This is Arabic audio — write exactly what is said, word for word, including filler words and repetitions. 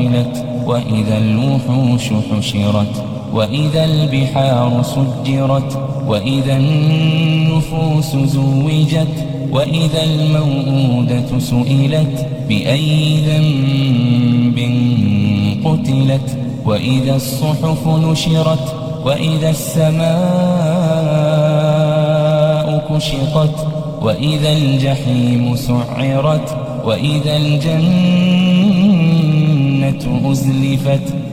فعلت وإذا الوحوش حشرت وإذا البحار سجرت وإذا النفوس زوجت وإذا الموءودة سئلت بأي ذنب قتلت وإذا الصحف نشرت وإذا السماء كشطت وإذا الجحيم سعرت وإذا الجنة أزلفت